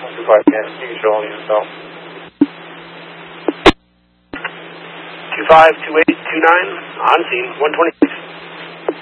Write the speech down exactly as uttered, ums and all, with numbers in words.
two five, yes, you can show all the info. two five two eight two nine, on scene, one twenty.